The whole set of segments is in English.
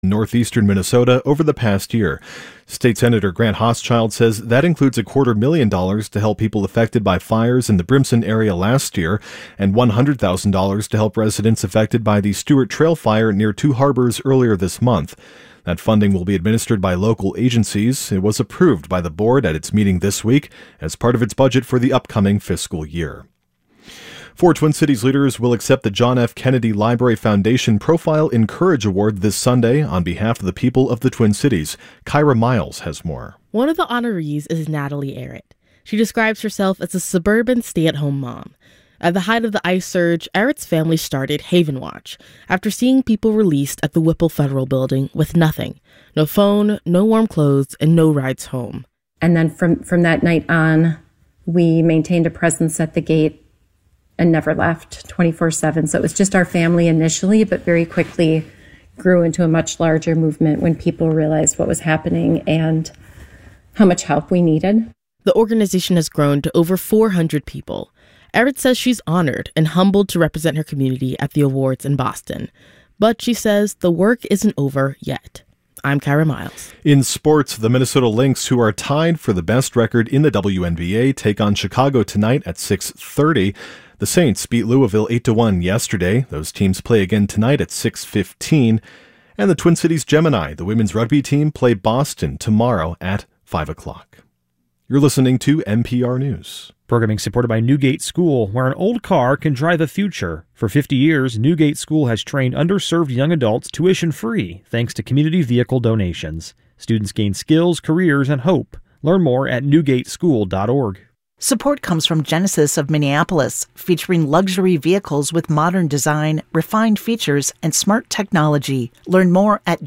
northeastern Minnesota over the past year. State Senator Grant Hochschild says that includes $250,000 to help people affected by fires in the Brimson area last year and $100,000 to help residents affected by the Stewart Trail fire near Two Harbors earlier this month. That funding will be administered by local agencies. It was approved by the board at its meeting this week as part of its budget for the upcoming fiscal year. 4 Twin Cities leaders will accept the John F. Kennedy Library Foundation Profile in Courage Award this Sunday on behalf of the people of the Twin Cities. Kyra Miles has more. One of the honorees is Natalie Arrett. She describes herself as a suburban stay-at-home mom. At the height of the ice surge, Arrett's family started Haven Watch after seeing people released at the Whipple Federal Building with nothing. No phone, no warm clothes, and no rides home. And then from that night on, we maintained a presence at the gate and never left 24/7. So it was just our family initially, but very quickly grew into a much larger movement when people realized what was happening and how much help we needed. The organization has grown to over 400 people. Arrett says she's honored and humbled to represent her community at the awards in Boston. But she says the work isn't over yet. I'm Kyra Miles. In sports, the Minnesota Lynx, who are tied for the best record in the WNBA, take on Chicago tonight at 6:30. The Saints beat Louisville 8-1 yesterday. Those teams play again tonight at 6:15. And the Twin Cities Gemini, the women's rugby team, play Boston tomorrow at 5 o'clock. You're listening to NPR News. Programming supported by Newgate School, where an old car can drive the future. For 50 years, Newgate School has trained underserved young adults tuition-free thanks to community vehicle donations. Students gain skills, careers, and hope. Learn more at newgateschool.org. Support comes from Genesis of Minneapolis, featuring luxury vehicles with modern design, refined features, and smart technology. Learn more at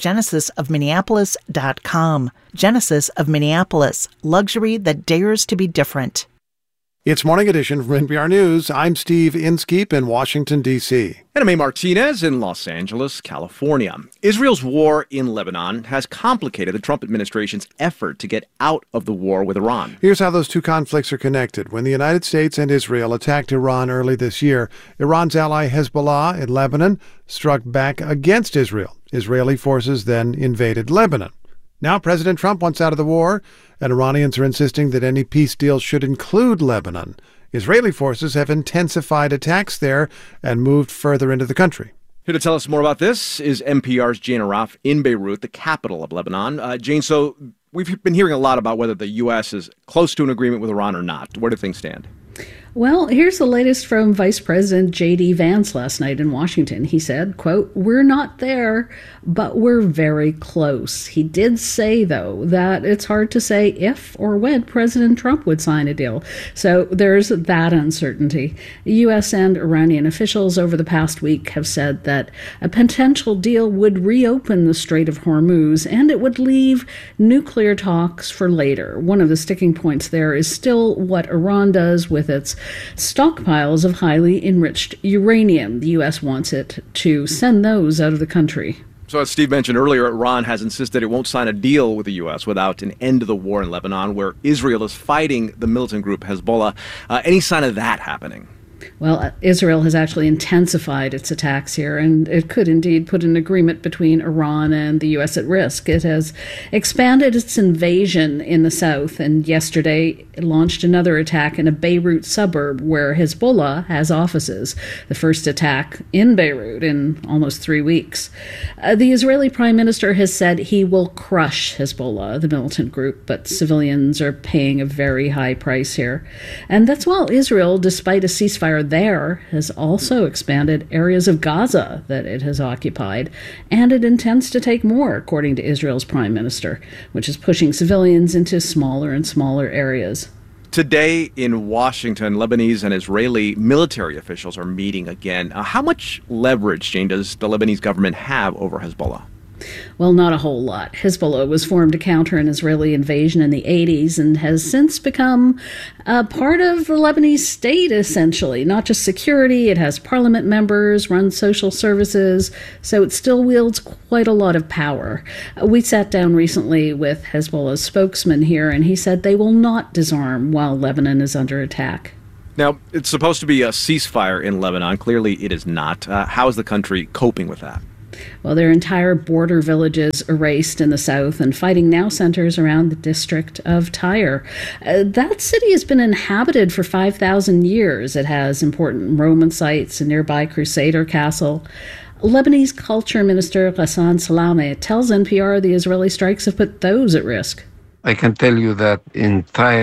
genesisofminneapolis.com. Genesis of Minneapolis, luxury that dares to be different. It's Morning Edition from NPR News. I'm Steve Inskeep in Washington, D.C. And I'm A. Martinez in Los Angeles, California. Israel's war in Lebanon has complicated the Trump administration's effort to get out of the war with Iran. Here's how those two conflicts are connected. When the United States and Israel attacked Iran early this year, Iran's ally Hezbollah in Lebanon struck back against Israel. Israeli forces then invaded Lebanon. Now President Trump wants out of the war, and Iranians are insisting that any peace deal should include Lebanon. Israeli forces have intensified attacks there and moved further into the country. Here to tell us more about this is NPR's Jane Arraf in Beirut, the capital of Lebanon. Jane, so we've been hearing a lot about whether the U.S. is close to an agreement with Iran or not. Where do things stand? Well, here's the latest from Vice President J.D. Vance last night in Washington. He said, quote, "We're not there, but we're very close." He did say, though, that it's hard to say if or when President Trump would sign a deal. So there's that uncertainty. U.S. and Iranian officials over the past week have said that a potential deal would reopen the Strait of Hormuz, and it would leave nuclear talks for later. One of the sticking points there is still what Iran does with its stockpiles of highly enriched uranium. The U.S. wants it to send those out of the country. So as Steve mentioned earlier, Iran has insisted it won't sign a deal with the U.S. without an end to the war in Lebanon, where Israel is fighting the militant group Hezbollah. Any sign of that happening? Well, Israel has actually intensified its attacks here, and it could indeed put an agreement between Iran and the U.S. at risk. It has expanded its invasion in the south, and yesterday it launched another attack in a Beirut suburb where Hezbollah has offices, the first attack in Beirut in almost 3 weeks. The Israeli prime minister has said he will crush Hezbollah, the militant group, but civilians are paying a very high price here. And that's while Israel, despite a ceasefire there, has also expanded areas of Gaza that it has occupied, and it intends to take more, according to Israel's prime minister, which is pushing civilians into smaller and smaller areas. Today in Washington, Lebanese and Israeli military officials are meeting again. How much leverage, Jane, does the Lebanese government have over Hezbollah? Well, not a whole lot. Hezbollah was formed to counter an Israeli invasion in the 80s and has since become part of the Lebanese state, essentially. Not just security, it has parliament members, runs social services, so it still wields quite a lot of power. We sat down recently with Hezbollah's spokesman here, and he said they will not disarm while Lebanon is under attack. Now, it's supposed to be a ceasefire in Lebanon. Clearly, it is not. How is the country coping with that? Well, their entire border villages erased in the south, and fighting now centers around the district of Tyre. That city has been inhabited for 5,000 years. It has important Roman sites, a nearby Crusader castle. Lebanese culture minister Ghassan Salameh tells NPR the Israeli strikes have put those at risk. I can tell you that in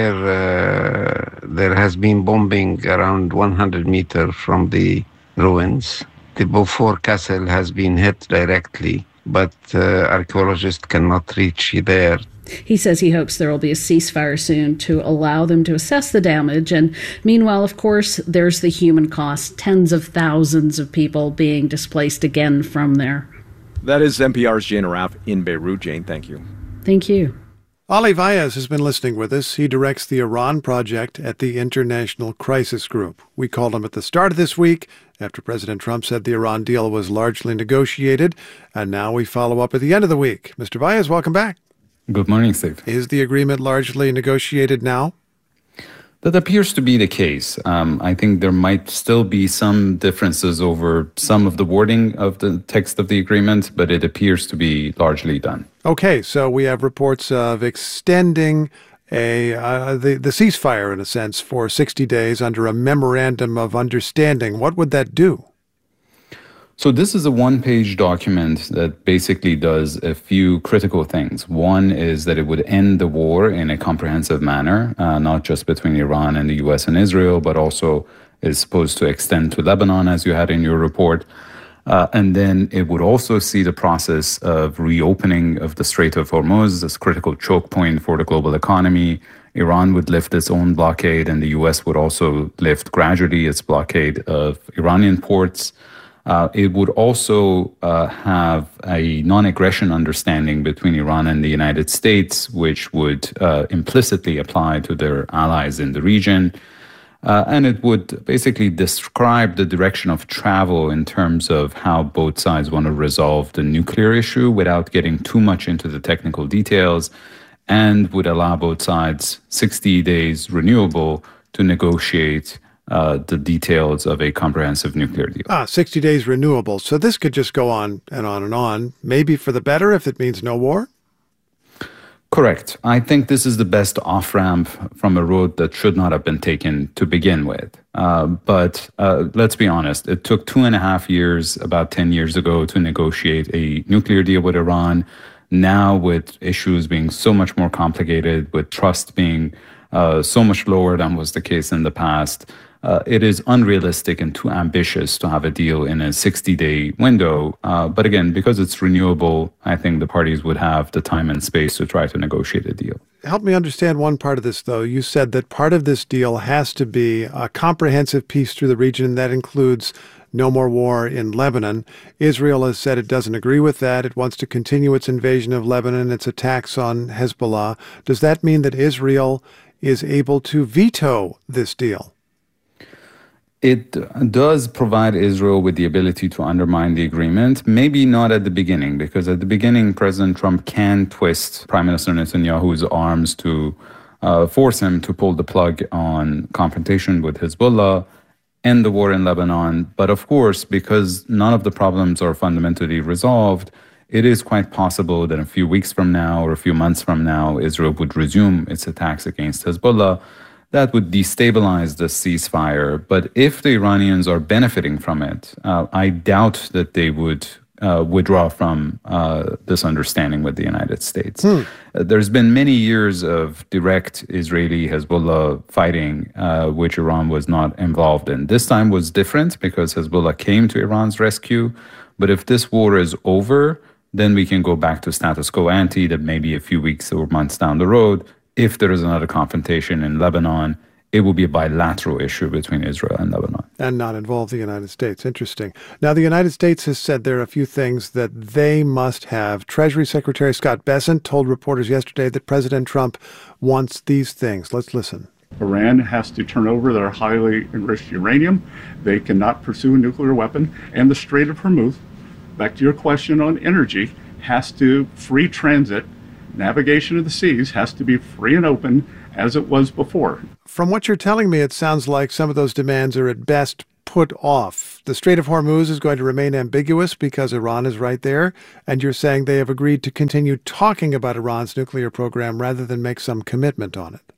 Tyre, there has been bombing around 100 meters from the ruins. The Beaufort Castle has been hit directly, but archaeologists cannot reach there. He says he hopes there will be a ceasefire soon to allow them to assess the damage. And meanwhile, of course, there's the human cost, tens of thousands of people being displaced again from there. That is NPR's Jane Arraf in Beirut. Jane, thank you. Thank you. Ali Vaez has been listening with us. He directs the Iran project at the International Crisis Group. We called him at the start of this week after President Trump said the Iran deal was largely negotiated, and now we follow up at the end of the week. Mr. Vaez, welcome back. Good morning, Steve. Is the agreement largely negotiated now? That appears to be the case. I think there might still be some differences over some of the wording of the text of the agreement, but it appears to be largely done. Okay, so we have reports of extending the ceasefire, in a sense, for 60 days under a memorandum of understanding. What would that do? So this is a one-page document that basically does a few critical things. One is that it would end the war in a comprehensive manner, not just between Iran and the U.S. and Israel, but also is supposed to extend to Lebanon, as you had in your report. And then it would also see the process of reopening of the Strait of Hormuz, this critical choke point for the global economy. Iran would lift its own blockade, and the U.S. would also lift gradually its blockade of Iranian ports. It would also have a non-aggression understanding between Iran and the United States, which would implicitly apply to their allies in the region. And it would basically describe the direction of travel in terms of how both sides want to resolve the nuclear issue without getting too much into the technical details, and would allow both sides 60 days renewable to negotiate the details of a comprehensive nuclear deal. 60 days renewable. So this could just go on and on and on, maybe for the better if it means no war? Correct. I think this is the best off-ramp from a road that should not have been taken to begin with. But let's be honest, it took 2.5 years, about 10 years ago, to negotiate a nuclear deal with Iran. Now, with issues being so much more complicated, with trust being so much lower than was the case in the past, it is unrealistic and too ambitious to have a deal in a 60-day window. But again, because it's renewable, I think the parties would have the time and space to try to negotiate a deal. Help me understand one part of this, though. You said that part of this deal has to be a comprehensive peace through the region that includes no more war in Lebanon. Israel has said it doesn't agree with that. It wants to continue its invasion of Lebanon, its attacks on Hezbollah. Does that mean that Israel is able to veto this deal? It does provide Israel with the ability to undermine the agreement, maybe not at the beginning, because at the beginning, President Trump can twist Prime Minister Netanyahu's arms to force him to pull the plug on confrontation with Hezbollah, end the war in Lebanon. But of course, because none of the problems are fundamentally resolved, it is quite possible that a few weeks from now or a few months from now, Israel would resume its attacks against Hezbollah. That would destabilize the ceasefire. But if the Iranians are benefiting from it, I doubt that they would withdraw from this understanding with the United States. There's been many years of direct Israeli-Hezbollah fighting, which Iran was not involved in. This time was different because Hezbollah came to Iran's rescue. But if this war is over, then we can go back to status quo ante, that maybe a few weeks or months down the road, if there is another confrontation in Lebanon, it will be a bilateral issue between Israel and Lebanon. And not involve the United States. Interesting. Now, the United States has said there are a few things that they must have. Treasury Secretary Scott Bessent told reporters yesterday that President Trump wants these things. Let's listen. Iran has to turn over their highly enriched uranium. They cannot pursue a nuclear weapon. And the Strait of Hormuz, back to your question on energy, has to free transit. Navigation of the seas has to be free and open as it was before. From what you're telling me, it sounds like some of those demands are at best put off? The Strait of Hormuz is going to remain ambiguous because Iran is right there, and you're saying they have agreed to continue talking about Iran's nuclear program rather than make some commitment on it.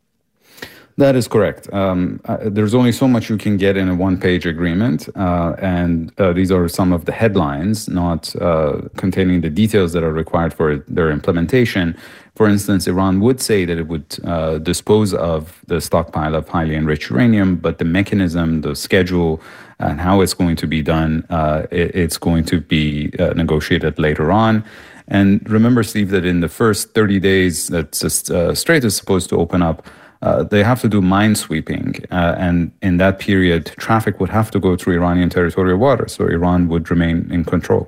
That is correct. There's only so much you can get in a one-page agreement, and these are some of the headlines, not containing the details that are required for their implementation. For instance, Iran would say that it would dispose of the stockpile of highly enriched uranium, but the mechanism, the schedule, and how it's going to be done, it's going to be negotiated later on. And remember, Steve, that in the first 30 days that Strait is supposed to open up, they have to do minesweeping, and in that period, traffic would have to go through Iranian territorial waters, so Iran would remain in control.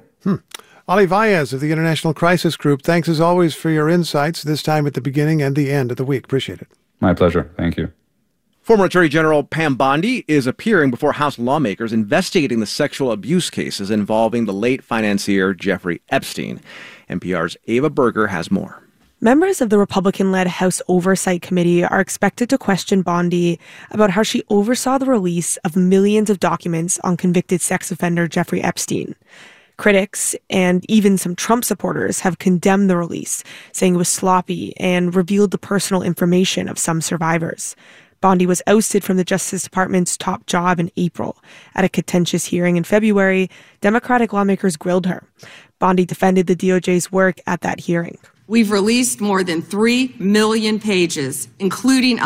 Ali Vaez of the International Crisis Group, thanks as always for your insights, this time at the beginning and the end of the week. Appreciate it. My pleasure. Thank you. Former Attorney General Pam Bondi is appearing before House lawmakers investigating the sexual abuse cases involving the late financier Jeffrey Epstein. NPR's Ava Berger has more. Members of the Republican-led House Oversight Committee are expected to question Bondi about how she oversaw the release of millions of documents on convicted sex offender Jeffrey Epstein. Critics and even some Trump supporters have condemned the release, saying it was sloppy and revealed the personal information of some survivors. Bondi was ousted from the Justice Department's top job in April. At a contentious hearing in February, Democratic lawmakers grilled her. Bondi defended the DOJ's work at that hearing. We've released more than 3 million pages, including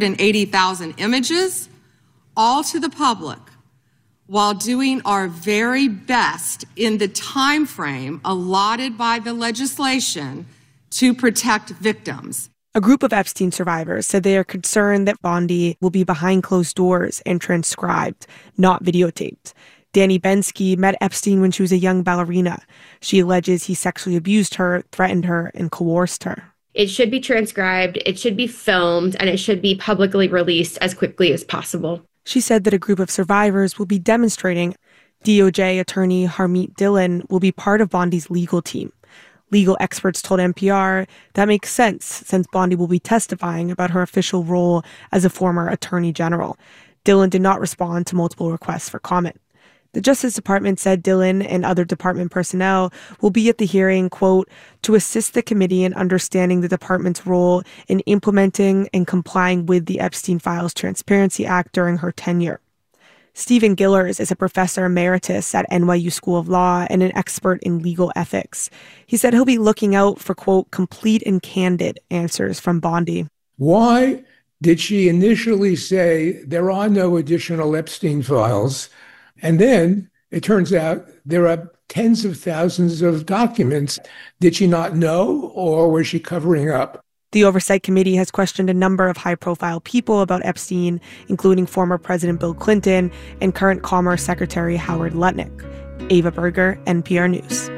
180,000 images, all to the public, while doing our very best in the time frame allotted by the legislation to protect victims. A group of Epstein survivors said they are concerned that Bondi will be behind closed doors and transcribed, not videotaped. Danny Bensky met Epstein when she was a young ballerina. She alleges he sexually abused her, threatened her, and coerced her. It should be transcribed, it should be filmed, and it should be publicly released as quickly as possible. She said that a group of survivors will be demonstrating. DOJ attorney Harmeet Dillon will be part of Bondi's legal team. Legal experts told NPR that makes sense since Bondi will be testifying about her official role as a former attorney general. Dillon did not respond to multiple requests for comment. The Justice Department said Dillon and other department personnel will be at the hearing, quote, to assist the committee in understanding the department's role in implementing and complying with the Epstein Files Transparency Act during her tenure. Stephen Gillers is a professor emeritus at NYU School of Law and an expert in legal ethics. He said he'll be looking out for, quote, complete and candid answers from Bondi. Why did she initially say there are no additional Epstein files? And then it turns out there are tens of thousands of documents. Did she not know, or was she covering up? The Oversight Committee has questioned a number of high-profile people about Epstein, including former President Bill Clinton and current Commerce Secretary Howard Lutnick. Ava Berger, NPR News.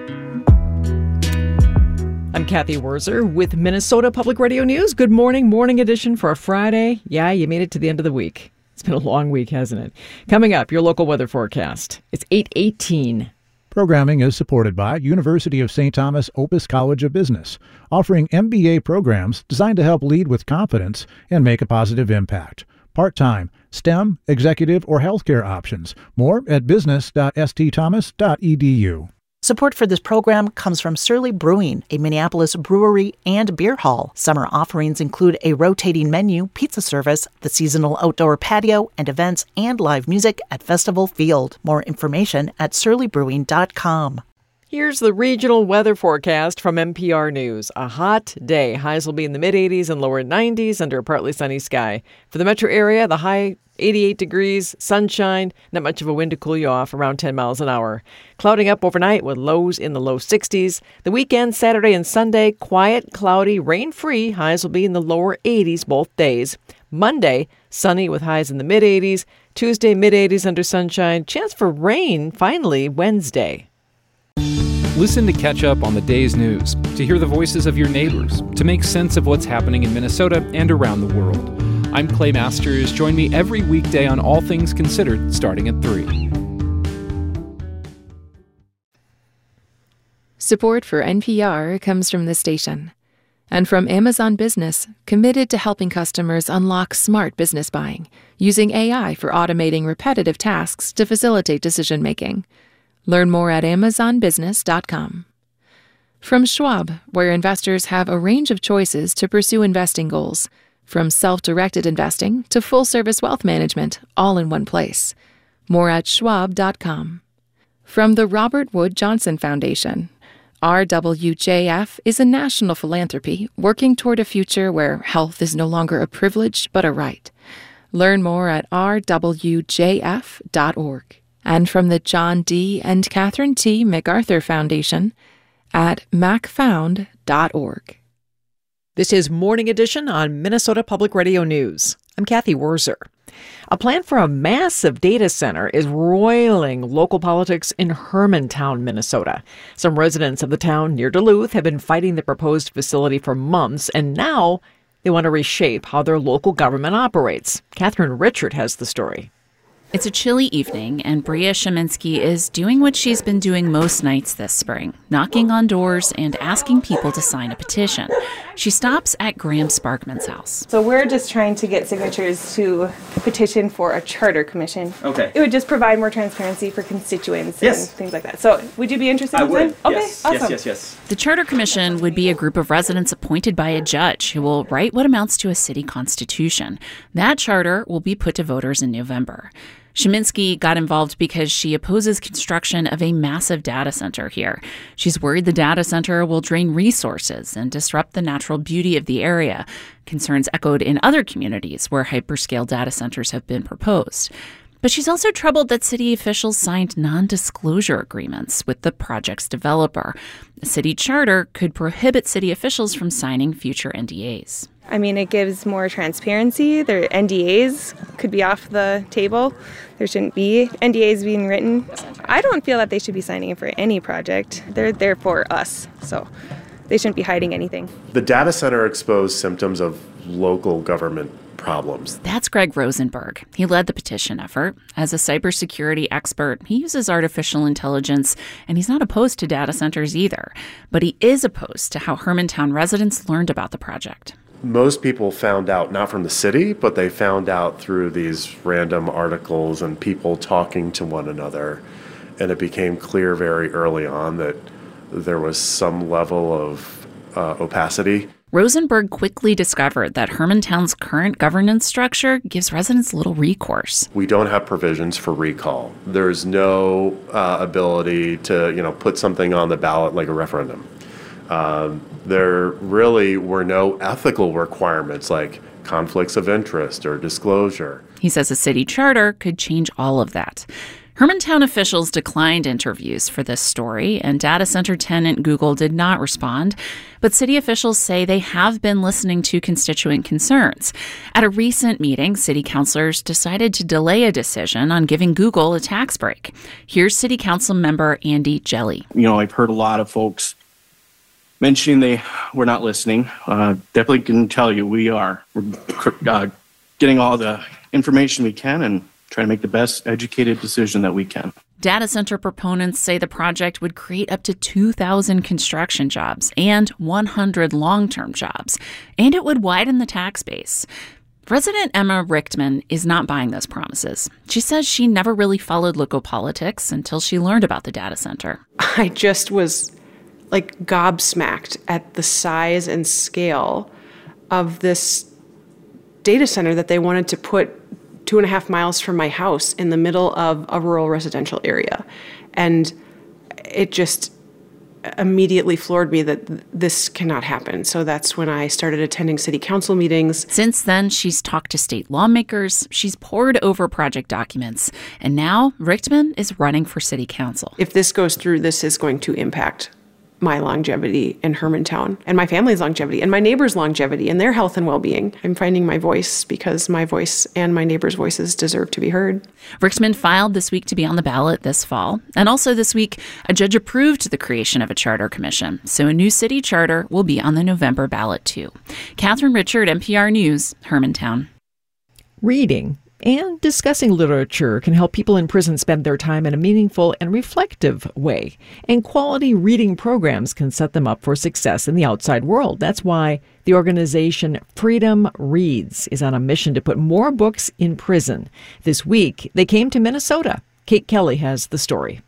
I'm Kathy Wurzer with Minnesota Public Radio News. Good morning, morning edition for a Friday. Yeah, you made it to the end of the week. It's been a long week, hasn't it? Coming up, your local weather forecast. It's 8:18. Programming is supported by University of St. Thomas Opus College of Business, offering MBA programs designed to help lead with confidence and make a positive impact. Part-time, STEM, executive, or healthcare options. More at business.stthomas.edu. Support for this program comes from Surly Brewing, a Minneapolis brewery and beer hall. Summer offerings include a rotating menu, pizza service, the seasonal outdoor patio, and events and live music at Festival Field. More information at surlybrewing.com. Here's the regional weather forecast from NPR News. A hot day. Highs will be in the mid-80s and lower 90s under a partly sunny sky. For the metro area, the high 88 degrees, sunshine, not much of a wind to cool you off, around 10 miles an hour. Clouding up overnight with lows in the low 60s. The weekend, Saturday and Sunday, quiet, cloudy, rain-free. Highs will be in the lower 80s both days. Monday, sunny with highs in the mid-80s. Tuesday, mid-80s under sunshine. Chance for rain, finally, Wednesday. Listen to catch up on the day's news, to hear the voices of your neighbors, to make sense of what's happening in Minnesota and around the world. I'm Clay Masters. Join me every weekday on All Things Considered, starting at 3. Support for NPR comes from the station And from Amazon Business, committed to helping customers unlock smart business buying, using AI for automating repetitive tasks to facilitate decision-making. Learn more at amazonbusiness.com. From Schwab, where investors have a range of choices to pursue investing goals, from self-directed investing to full-service wealth management, all in one place. More at schwab.com. From the Robert Wood Johnson Foundation, RWJF is a national philanthropy working toward a future where health is no longer a privilege but a right. Learn more at rwjf.org. And from the John D. and Catherine T. MacArthur Foundation at macfound.org. This is Morning Edition on Minnesota Public Radio News. I'm Kathy Wurzer. A plan for a massive data center is roiling local politics in Hermantown, Minnesota. Some residents of the town near Duluth have been fighting the proposed facility for months, and now they want to reshape how their local government operates. Catherine Richard has the story. It's a chilly evening, and Bria Sheminsky is doing what she's been doing most nights this spring, knocking on doors and asking people to sign a petition. She stops at Graham Sparkman's house. So we're just trying to get signatures to petition for a charter commission. Okay. It would just provide more transparency for constituents and things like that. So would you be interested I in would. that? Okay, Yes. awesome. Yes. The charter commission would be a group of residents appointed by a judge who will write what amounts to a city constitution. That charter will be put to voters in November. Sheminsky got involved because she opposes construction of a massive data center here. She's worried the data center will drain resources and disrupt the natural beauty of the area, concerns echoed in other communities where hyperscale data centers have been proposed. But she's also troubled that city officials signed non-disclosure agreements with the project's developer. A city charter could prohibit city officials from signing future NDAs. I mean, it gives more transparency. Their NDAs could be off the table. There shouldn't be NDAs being written. I don't feel that they should be signing for any project. They're there for us, so they shouldn't be hiding anything. The data center exposed symptoms of local government problems. That's Greg Rosenberg. He led the petition effort. As a cybersecurity expert, he uses artificial intelligence, and he's not opposed to data centers either. But he is opposed to how Hermantown residents learned about the project. Most people found out not from the city, but they found out through these random articles and people talking to one another. And it became clear very early on that there was some level of opacity. Rosenberg quickly discovered that Hermantown's current governance structure gives residents little recourse. We don't have provisions for recall. There's no ability to, put something on the ballot like a referendum. There really were no ethical requirements like conflicts of interest or disclosure. He says a city charter could change all of that. Hermantown officials declined interviews for this story, and data center tenant Google did not respond. But city officials say they have been listening to constituent concerns. At a recent meeting, city councilors decided to delay a decision on giving Google a tax break. Here's city council member Andy Jelly. I've heard a lot of folks mentioning they were not listening. Definitely can tell you we are. We're getting all the information we can and trying to make the best educated decision that we can. Data center proponents say the project would create up to 2,000 construction jobs and 100 long-term jobs, and it would widen the tax base. Resident Emma Richtman is not buying those promises. She says she never really followed local politics until she learned about the data center. I just was gobsmacked at the size and scale of this data center that they wanted to put 2.5 miles from my house in the middle of a rural residential area. And it just immediately floored me that this cannot happen. So that's when I started attending city council meetings. Since then, she's talked to state lawmakers, she's pored over project documents, and now Richtman is running for city council. If this goes through, this is going to impact my longevity in Hermantown and my family's longevity and my neighbors' longevity and their health and well-being. I'm finding my voice because my voice and my neighbors' voices deserve to be heard. Richtman filed this week to be on the ballot this fall. And also this week, a judge approved the creation of a charter commission. So a new city charter will be on the November ballot too. Catherine Richard, NPR News, Hermantown. Reading And discussing literature can help people in prison spend their time in a meaningful and reflective way. And quality reading programs can set them up for success in the outside world. That's why the organization Freedom Reads is on a mission to put more books in prison. This week, they came to Minnesota. Kate Kelly has the story.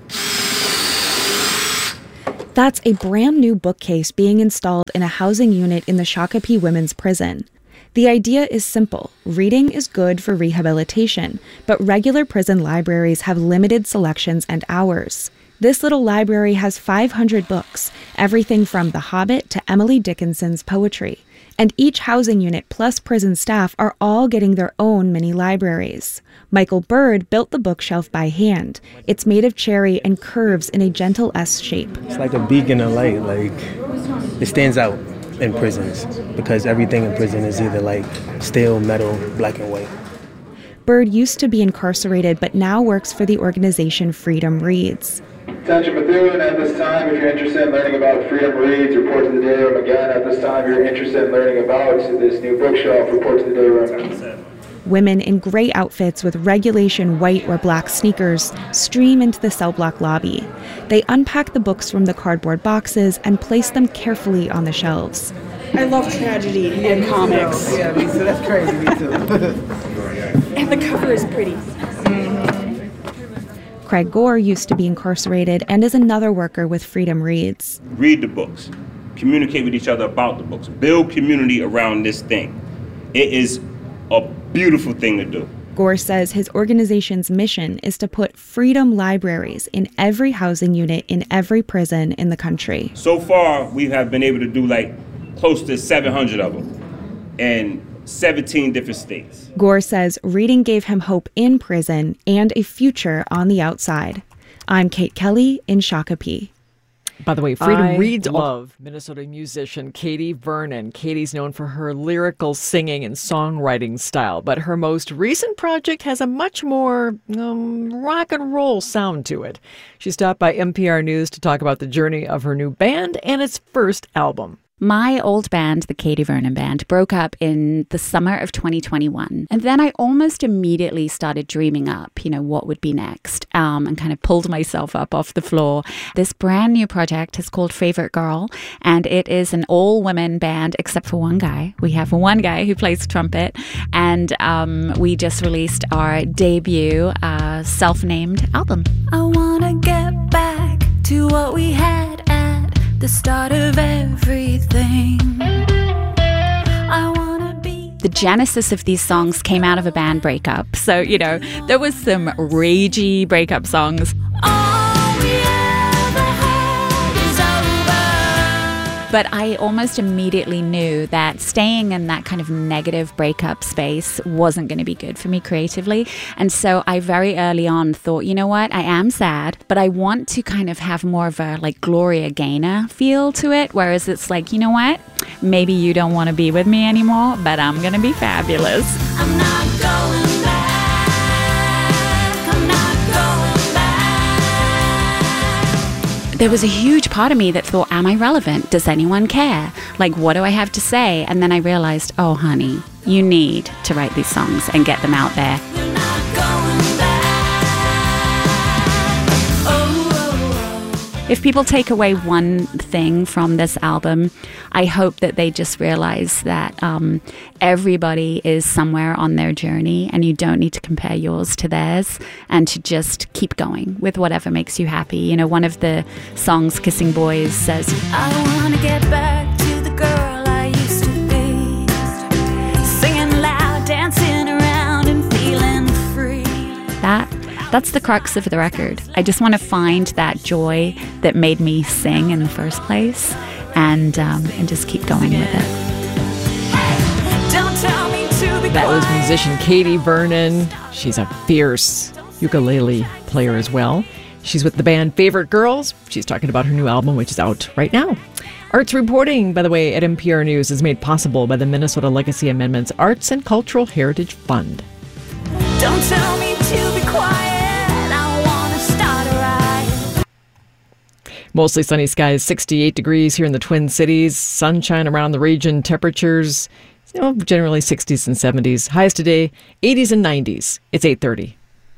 That's a brand new bookcase being installed in a housing unit in the Shakopee Women's Prison. The idea is simple. Reading is good for rehabilitation, but regular prison libraries have limited selections and hours. This little library has 500 books, everything from The Hobbit to Emily Dickinson's poetry. And each housing unit plus prison staff are all getting their own mini libraries. Michael Bird built the bookshelf by hand. It's made of cherry and curves in a gentle S shape. It's like a beacon of light, like it stands out in prisons because everything in prison is either like steel, metal, black and white. Bird used to be incarcerated but now works for the organization Freedom Reads. Attention Bethune, at this time, if you're interested in learning about Freedom Reads, report to the day room. Again, at this time, if you're interested in learning about this new bookshelf, report to the day room. Women in gray outfits with regulation white or black sneakers stream into the cell block lobby. They unpack the books from the cardboard boxes and place them carefully on the shelves. I love tragedy and comics. Yeah, me too. That's crazy. Me too. And the cover is pretty. Craig Gore used to be incarcerated and is another worker with Freedom Reads. Read the books. Communicate with each other about the books. Build community around this thing. It is a beautiful thing to do. Gore says his organization's mission is to put freedom libraries in every housing unit in every prison in the country. So far, we have been able to do like close to 700 of them in 17 different states. Gore says reading gave him hope in prison and a future on the outside. I'm Kate Kelly in Shakopee. By the way, Freedom Reads. I love Minnesota musician Katie Vernon. Katie's known for her lyrical singing and songwriting style, but her most recent project has a much more rock and roll sound to it. She stopped by NPR News to talk about the journey of her new band and its first album. My old band, the Katie Vernon Band, broke up in the summer of 2021. And then I almost immediately started dreaming up, what would be next, and kind of pulled myself up off the floor. This brand new project is called Favorite Girl, and it is an all-women band except for one guy. We have one guy who plays trumpet, and we just released our debut self-named album. I want to get back to what we had at the start of everything. I wanna be. The genesis of these songs came out of a band breakup. So, there was some ragey breakup songs. But I almost immediately knew that staying in that kind of negative breakup space wasn't going to be good for me creatively. And so I very early on thought, you know what, I am sad, but I want to kind of have more of a Gloria Gaynor feel to it. Whereas it's like, you know what, maybe you don't want to be with me anymore, but I'm going to be fabulous. I'm not going back. I'm not going back. There was a huge part of me that thought, am I relevant? Does anyone care? What do I have to say? And then I realized, oh, honey, you need to write these songs and get them out there. You're not going back. If people take away one thing from this album, I hope that they just realize that everybody is somewhere on their journey and you don't need to compare yours to theirs and to just keep going with whatever makes you happy. One of the songs, Kissing Boys, says, I want to get back to the girl I used to be, singing loud, dancing around and feeling free. That's the crux of the record. I just want to find that joy that made me sing in the first place and just keep going with it. Don't tell me to be That was musician Katie Vernon. She's a fierce ukulele player as well. She's with the band Favorite Girls. She's talking about her new album, which is out right now. Arts reporting, by the way, at NPR News is made possible by the Minnesota Legacy Amendments Arts and Cultural Heritage Fund. Don't tell me to be quiet. Mostly sunny skies, 68 degrees here in the Twin Cities. Sunshine around the region. Temperatures Generally 60s and 70s. Highs today, 80s and 90s. It's 8:30.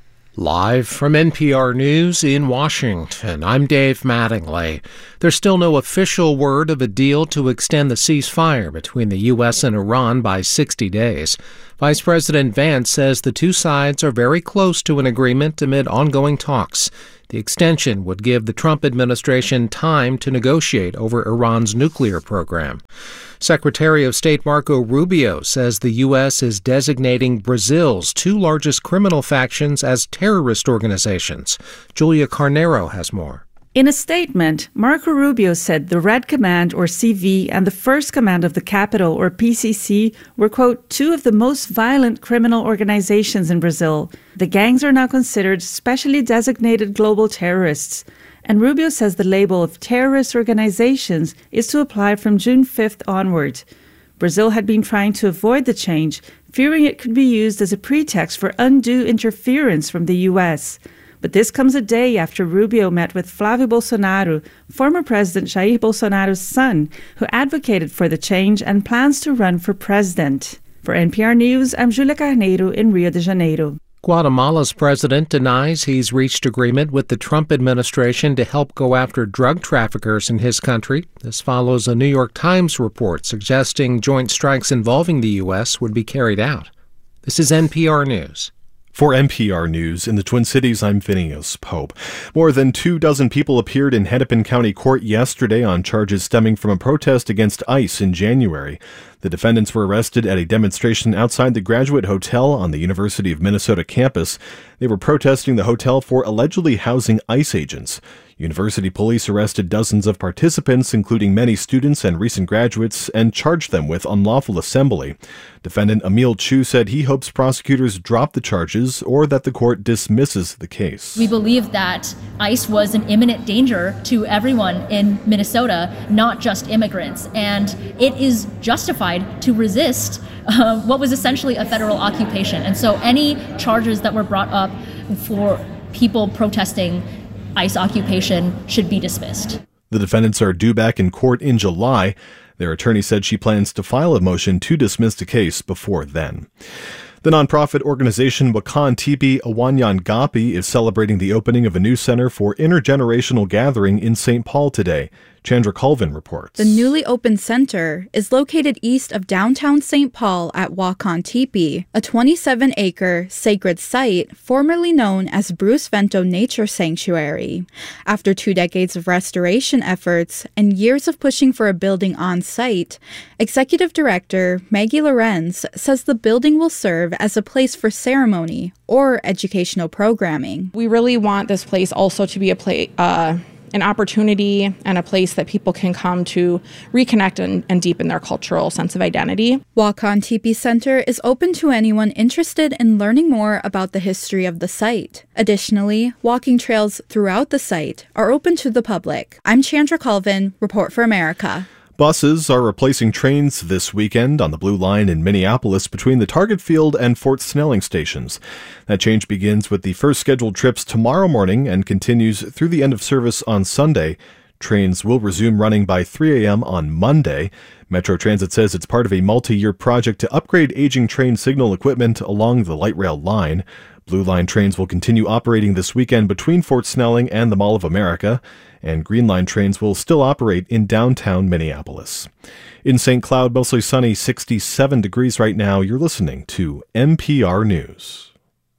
Live from NPR News in Washington, I'm Dave Mattingly. There's still no official word of a deal to extend the ceasefire between the U.S. and Iran by 60 days. Vice President Vance says the two sides are very close to an agreement amid ongoing talks. The extension would give the Trump administration time to negotiate over Iran's nuclear program. Secretary of State Marco Rubio says the U.S. is designating Brazil's two largest criminal factions as terrorist organizations. Julia Carnero has more. In a statement, Marco Rubio said the Red Command, or CV, and the First Command of the Capital, or PCC, were, quote, two of the most violent criminal organizations in Brazil. The gangs are now considered specially designated global terrorists. And Rubio says the label of terrorist organizations is to apply from June 5th onward. Brazil had been trying to avoid the change, fearing it could be used as a pretext for undue interference from the U.S., but this comes a day after Rubio met with Flávio Bolsonaro, former President Jair Bolsonaro's son, who advocated for the change and plans to run for president. For NPR News, I'm Julia Carneiro in Rio de Janeiro. Guatemala's president denies he's reached agreement with the Trump administration to help go after drug traffickers in his country. This follows a New York Times report suggesting joint strikes involving the U.S. would be carried out. This is NPR News. For NPR News in the Twin Cities, I'm Phineas Pope. More than 24 people appeared in Hennepin County Court yesterday on charges stemming from a protest against ICE in January. The defendants were arrested at a demonstration outside the Graduate Hotel on the University of Minnesota campus. They were protesting the hotel for allegedly housing ICE agents. University police arrested dozens of participants, including many students and recent graduates, and charged them with unlawful assembly. Defendant Emil Chu said he hopes prosecutors drop the charges or that the court dismisses the case. We believe that ICE was an imminent danger to everyone in Minnesota, not just immigrants, and it is justified to resist what was essentially a federal occupation. And so any charges that were brought up for people protesting ICE occupation should be dismissed. The defendants are due back in court in July. Their attorney said she plans to file a motion to dismiss the case before then. The nonprofit organization Wakan Tipi Awanyan Gapi is celebrating the opening of a new center for intergenerational gathering in St. Paul today. Chandra Colvin reports. The newly opened center is located east of downtown St. Paul at Wakan Tipi, a 27-acre sacred site formerly known as Bruce Vento Nature Sanctuary. After 2 decades of restoration efforts and years of pushing for a building on site, Executive Director Maggie Lorenz says the building will serve as a place for ceremony or educational programming. We really want this place also to be a place, an opportunity and a place that people can come to reconnect and deepen their cultural sense of identity. Wakan Tipi Center is open to anyone interested in learning more about the history of the site. Additionally, walking trails throughout the site are open to the public. I'm Chandra Colvin, Report for America. Buses are replacing trains this weekend on the Blue Line in Minneapolis between the Target Field and Fort Snelling stations. That change begins with the first scheduled trips tomorrow morning and continues through the end of service on Sunday. Trains will resume running by 3 a.m. on Monday. Metro Transit says it's part of a multi-year project to upgrade aging train signal equipment along the light rail line. Blue Line trains will continue operating this weekend between Fort Snelling and the Mall of America, and Green Line trains will still operate in downtown Minneapolis. In St. Cloud, mostly sunny, 67 degrees right now. You're listening to NPR News.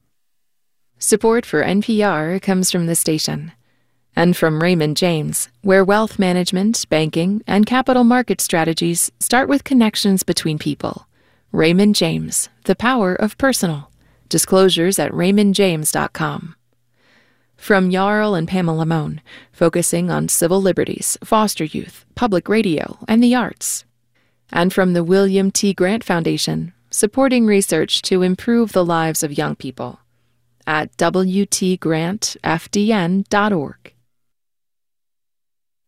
Support for NPR comes from the station and from Raymond James, where wealth management, banking, and capital market strategies start with connections between people. Raymond James, the power of personal. Disclosures at raymondjames.com. From Jarl and Pamela Mohn, focusing on civil liberties, foster youth, public radio, and the arts. And from the William T. Grant Foundation, supporting research to improve the lives of young people at wtgrantfdn.org.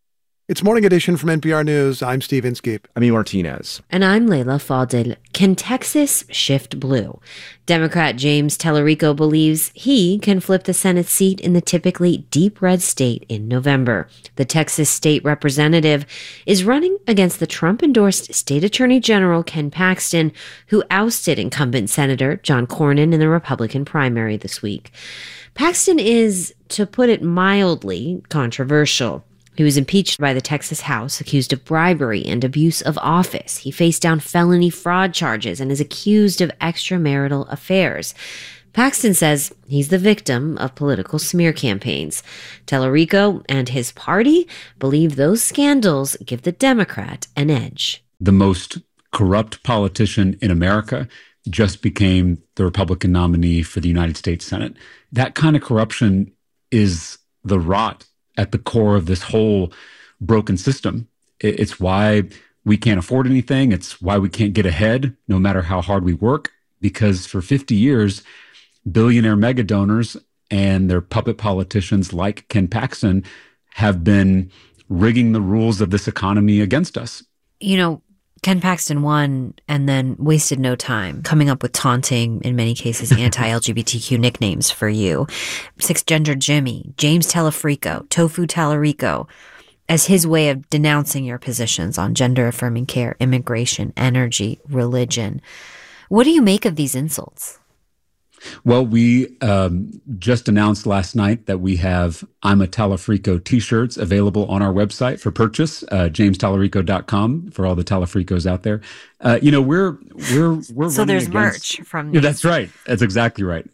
It's Morning Edition from NPR News. I'm Steve Inskeep. I'm E. Martinez. And I'm Layla Fadel. Can Texas shift blue? Democrat James Tallarico believes he can flip the Senate seat in the typically deep red state in November. The Texas state representative is running against the Trump-endorsed state attorney general Ken Paxton, who ousted incumbent Senator John Cornyn in the Republican primary this week. Paxton is, to put it mildly, controversial. He was impeached by the Texas House, accused of bribery and abuse of office. He faced down felony fraud charges and is accused of extramarital affairs. Paxton says he's the victim of political smear campaigns. Tallarico and his party believe those scandals give the Democrat an edge. The most corrupt politician in America just became the Republican nominee for the United States Senate. That kind of corruption is the rot at the core of this whole broken system. It's why we can't afford anything. It's why we can't get ahead, no matter how hard we work, because for 50 years, billionaire mega donors and their puppet politicians like Ken Paxton have been rigging the rules of this economy against us. You know, Ken Paxton won and then wasted no time coming up with taunting, in many cases, anti-LGBTQ nicknames for you. Six-gender Jimmy, James Tallarico, Tofu Tallarico, as his way of denouncing your positions on gender-affirming care, immigration, energy, religion. What do you make of these insults? Well, we just announced last night that we have I'm a Tallarico t-shirts available on our website for purchase, jamestallarico.com, for all the Tallafricos out there. We're so there's merch from these. Yeah, that's right. That's exactly right.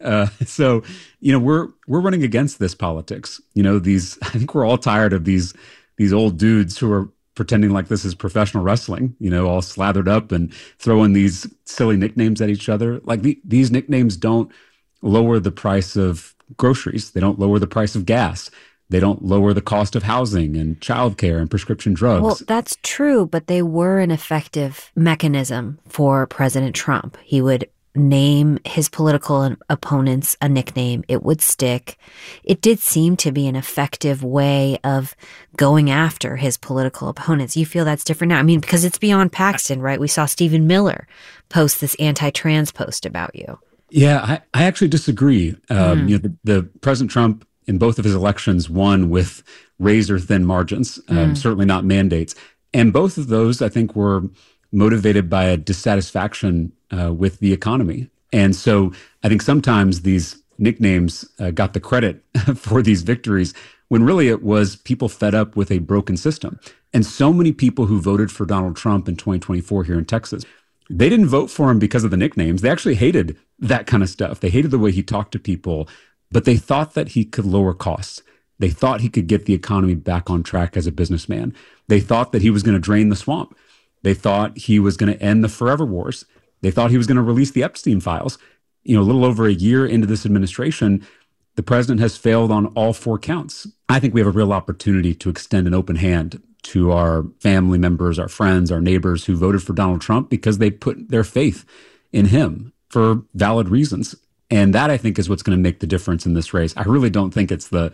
We're running against this politics. I think we're all tired of these old dudes who are pretending like this is professional wrestling, all slathered up and throwing these silly nicknames at each other. Like these nicknames don't lower the price of groceries. They don't lower the price of gas. They don't lower the cost of housing and childcare and prescription drugs. Well, that's true, but they were an effective mechanism for President Trump. He would name his political opponents a nickname. It would stick. It did seem to be an effective way of going after his political opponents. You feel that's different now? I mean, because it's beyond Paxton, right? We saw Stephen Miller post this anti-trans post about you. Yeah, I actually disagree. The President Trump in both of his elections won with razor-thin margins, certainly not mandates. And both of those, I think, were motivated by a dissatisfaction with the economy. And so I think sometimes these nicknames got the credit for these victories when really it was people fed up with a broken system. And so many people who voted for Donald Trump in 2024 here in Texas, they didn't vote for him because of the nicknames. They actually hated that kind of stuff. They hated the way he talked to people, but they thought that he could lower costs. They thought he could get the economy back on track as a businessman. They thought that he was going to drain the swamp. They thought he was going to end the forever wars. They thought he was going to release the Epstein files. A little over a year into this administration, the president has failed on all four counts. I think we have a real opportunity to extend an open hand to our family members, our friends, our neighbors who voted for Donald Trump because they put their faith in him for valid reasons. And that, I think, is what's going to make the difference in this race. I really don't think it's the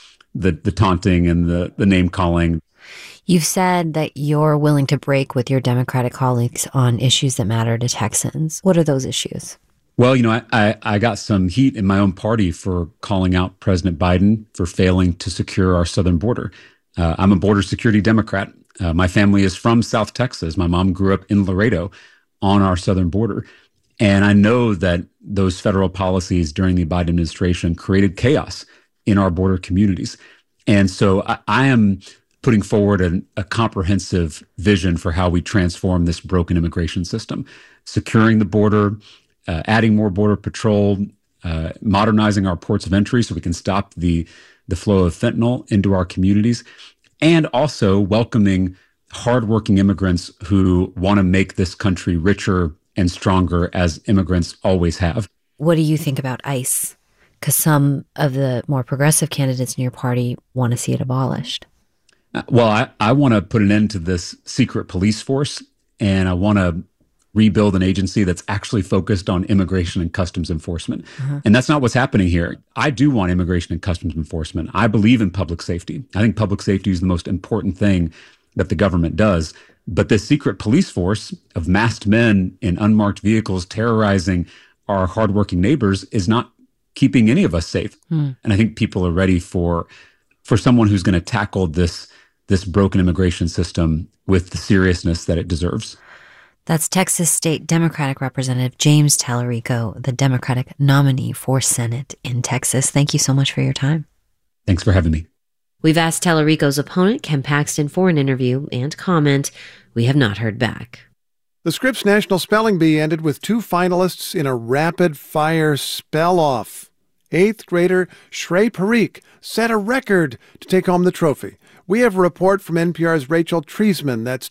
taunting and the name calling. You've said that you're willing to break with your Democratic colleagues on issues that matter to Texans. What are those issues? Well, I got some heat in my own party for calling out President Biden for failing to secure our southern border. I'm a border security Democrat. My family is from South Texas. My mom grew up in Laredo on our southern border. And I know that those federal policies during the Biden administration created chaos in our border communities. And so I am putting forward a comprehensive vision for how we transform this broken immigration system, securing the border, adding more border patrol, modernizing our ports of entry so we can stop the flow of fentanyl into our communities, and also welcoming hardworking immigrants who want to make this country richer and stronger, as immigrants always have. What do you think about ICE? Because some of the more progressive candidates in your party want to see it abolished. Well, I want to put an end to this secret police force, and I want to rebuild an agency that's actually focused on immigration and customs enforcement. And that's not what's happening here. I do want immigration and customs enforcement. I believe in public safety. I think public safety is the most important thing that the government does. But this secret police force of masked men in unmarked vehicles terrorizing our hardworking neighbors is not keeping any of us safe. And I think people are ready for someone who's going to tackle this broken immigration system with the seriousness that it deserves. That's Texas State Democratic Representative James Tallarico, the Democratic nominee for Senate in Texas. Thank you so much for your time. Thanks for having me. We've asked Tallarico's opponent, Ken Paxton, for an interview and comment. We have not heard back. The Scripps National Spelling Bee ended with 2 finalists in a rapid-fire spell-off. 8th grader Shrey Parikh set a record to take home the trophy. We have a report from NPR's Rachel Treisman. That's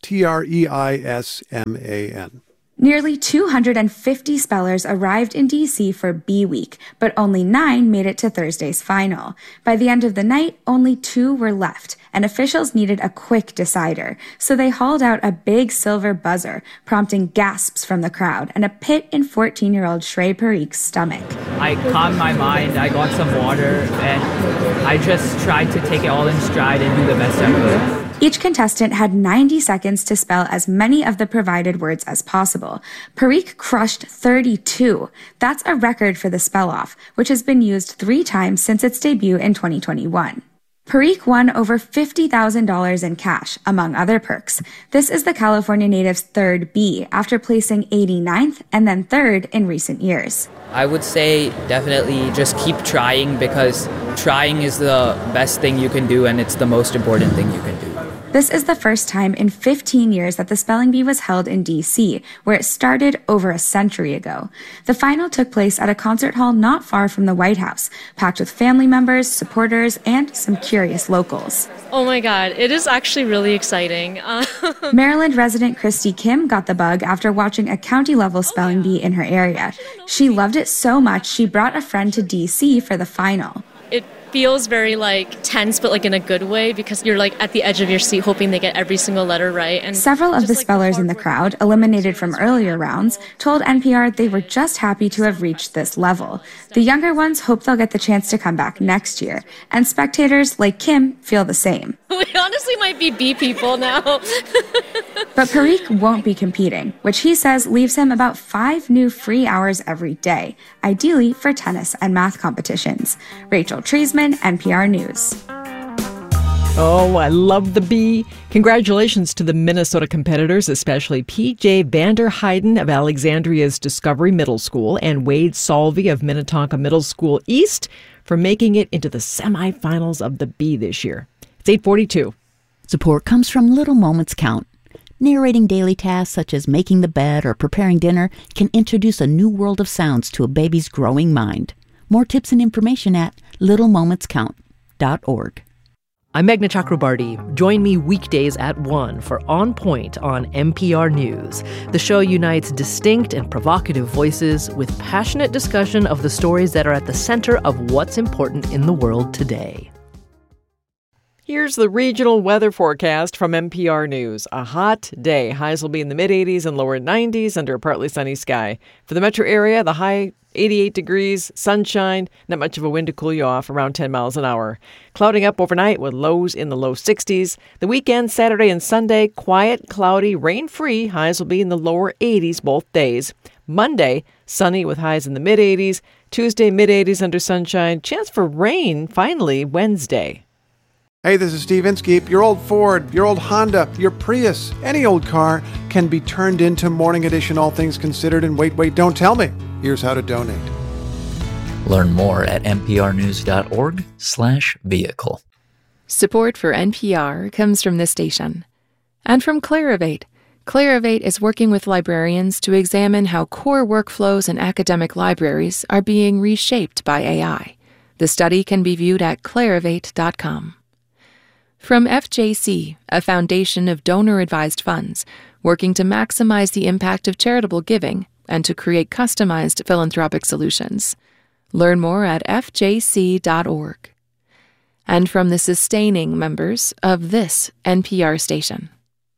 Treisman. Nearly 250 spellers arrived in D.C. for Bee Week, but only 9 made it to Thursday's final. By the end of the night, only 2 were left, and officials needed a quick decider. So they hauled out a big silver buzzer, prompting gasps from the crowd and a pit in 14-year-old Shrey Parikh's stomach. I calmed my mind, I got some water, and I just tried to take it all in stride and do the best I could. Each contestant had 90 seconds to spell as many of the provided words as possible. Parikh crushed 32. That's a record for the spell-off, which has been used 3 times since its debut in 2021. Parikh won over $50,000 in cash, among other perks. This is the California native's 3rd Bee, after placing 89th and then 3rd in recent years. I would say definitely just keep trying, because trying is the best thing you can do and it's the most important thing you can do. This is the first time in 15 years that the Spelling Bee was held in D.C., where it started over a century ago. The final took place at a concert hall not far from the White House, packed with family members, supporters, and some curious locals. Oh my God, it is actually really exciting. Maryland resident Christy Kim got the bug after watching a county-level spelling bee in her area. She loved it so much she brought a friend to D.C. for the final. It feels very tense, but in a good way, because you're at the edge of your seat hoping they get every single letter right. And several of the spellers in the crowd, eliminated from earlier rounds, told NPR they were just happy to have reached this level. The younger ones hope they'll get the chance to come back next year, and spectators like Kim feel the same. We honestly might be bee people now. But Parikh won't be competing, which he says leaves him about 5 new free hours every day, ideally for tennis and math competitions. Rachel Treisman, NPR News. Oh, I love the bee. Congratulations to the Minnesota competitors, especially P.J. Vander Heiden of Alexandria's Discovery Middle School and Wade Salvey of Minnetonka Middle School East for making it into the semifinals of the bee this year. It's 8:42. Support comes from Little Moments Count. Narrating daily tasks such as making the bed or preparing dinner can introduce a new world of sounds to a baby's growing mind. More tips and information at littlemomentscount.org. I'm Meghna Chakrabarty. Join me weekdays at 1 for On Point on NPR News. The show unites distinct and provocative voices with passionate discussion of the stories that are at the center of what's important in the world today. Here's the regional weather forecast from NPR News. A hot day. Highs will be in the mid-80s and lower 90s under a partly sunny sky. For the metro area, the high 88 degrees, sunshine, not much of a wind to cool you off, around 10 miles an hour. Clouding up overnight with lows in the low 60s. The weekend, Saturday and Sunday, quiet, cloudy, rain-free. Highs will be in the lower 80s both days. Monday, sunny with highs in the mid-80s. Tuesday, mid-80s under sunshine. Chance for rain, finally, Wednesday. Hey, this is Steve Inskeep. Your old Ford, your old Honda, your Prius, any old car can be turned into Morning Edition All Things Considered. And wait, don't tell me. Here's how to donate. Learn more at nprnews.org/vehicle. Support for NPR comes from this station and from Clarivate. Clarivate is working with librarians to examine how core workflows in academic libraries are being reshaped by AI. The study can be viewed at clarivate.com. From FJC, a foundation of donor-advised funds, working to maximize the impact of charitable giving and to create customized philanthropic solutions. Learn more at fjc.org. And from the sustaining members of this NPR station.